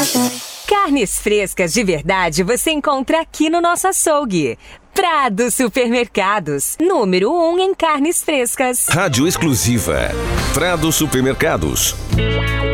Carnes frescas de verdade você encontra aqui no nosso açougue. Prado Supermercados, número 1 em carnes frescas. Rádio exclusiva Prado Supermercados.